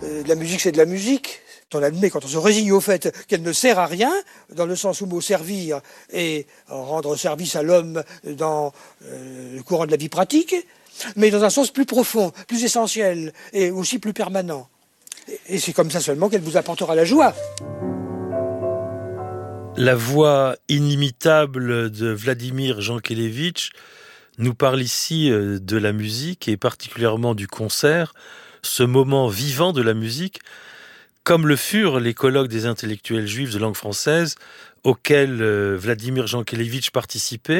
de la musique, c'est de la musique. On admet, quand on se résigne au fait qu'elle ne sert à rien, dans le sens où mot servir et rendre service à l'homme dans le courant de la vie pratique, mais dans un sens plus profond, plus essentiel et aussi plus permanent. Et c'est comme ça seulement qu'elle vous apportera la joie. La voix inimitable de Vladimir Jankélévitch nous parle ici de la musique et particulièrement du concert, ce moment vivant de la musique, comme le furent les colloques des intellectuels juifs de langue française auxquels Vladimir Jankélévitch participait.